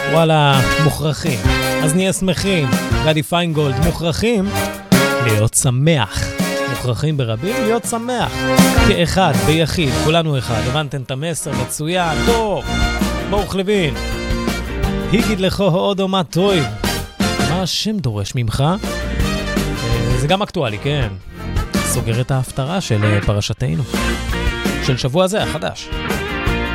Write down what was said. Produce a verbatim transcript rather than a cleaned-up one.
וואלה, מוכרחים. אז נהיה שמחים. גדי פיינגולד, מוכרחים להיות שמח. מוכרחים ברבים להיות שמח. כאחד, ביחיד, כולנו אחד. הבנתם את המסר מצוין, טוב. ברוך לוין. היגיד לך עוד או מה טוב. מה השם דורש ממך? זה גם אקטואלי, כן. סוגר את ההפטרה של פרשתנו. של שבוע זה, החדש.